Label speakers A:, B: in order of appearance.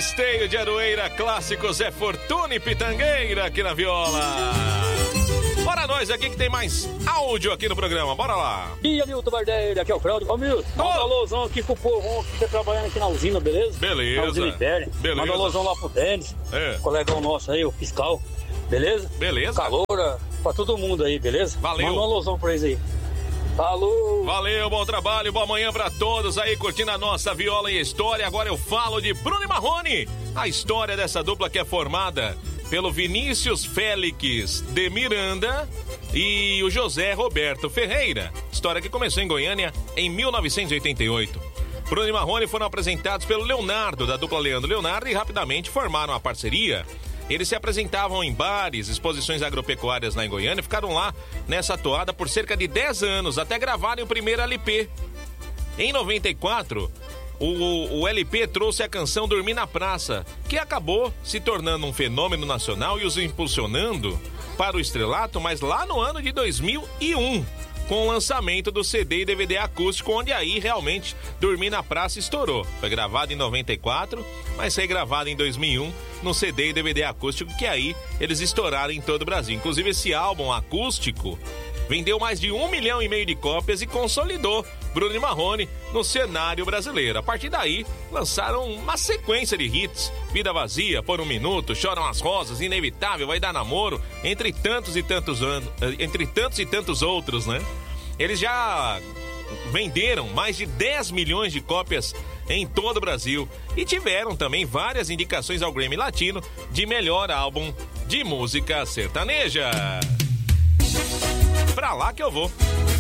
A: Esteio de Aroeira, clássicos Zé Fortuna e Pitangueira aqui na viola. Bora nós aqui que tem mais áudio aqui no programa, bora lá.
B: E Milton Bardeira, aqui é o Claudio. Ô Milton, manda um alôzão aqui pro povo que tá trabalhando aqui na usina, beleza?
A: Beleza.
B: Na usina Império.
A: Beleza.
B: Manda um alôzão lá pro Denis, colegão nosso aí, o fiscal, beleza?
A: Beleza.
B: Caloura, pra todo mundo aí, beleza?
A: Valeu.
B: Manda um alôzão pra eles aí. Falou!
A: Valeu, bom trabalho, boa manhã pra todos aí curtindo a nossa viola e história. Agora eu falo de Bruno e Marrone, a história dessa dupla que é formada pelo Vinícius Félix de Miranda e o José Roberto Ferreira. História que começou em Goiânia em 1988. Bruno e Marrone foram apresentados pelo Leonardo, da dupla Leandro Leonardo, e rapidamente formaram a parceria. Eles se apresentavam em bares, exposições agropecuárias lá em Goiânia e ficaram lá nessa toada por cerca de 10 anos, até gravarem o primeiro LP. Em 94, o LP trouxe a canção Dormir na Praça, que acabou se tornando um fenômeno nacional e os impulsionando para o estrelato, mas lá no ano de 2001, com o lançamento do CD e DVD acústico, onde aí realmente Dormir na Praça estourou. Foi gravado em 94, mas foi gravado em 2001 no CD e DVD acústico, que aí eles estouraram em todo o Brasil. Inclusive esse álbum acústico vendeu mais de 1,5 milhão de cópias e consolidou Bruno e Marrone no cenário brasileiro. A partir daí, lançaram uma sequência de hits: Vida Vazia, Por um Minuto, Choram as Rosas, Inevitável, Vai Dar Namoro, entre tantos e tantos outros, né? Eles já venderam mais de 10 milhões de cópias em todo o Brasil e tiveram também várias indicações ao Grammy Latino de melhor álbum de música sertaneja. Pra lá que eu vou.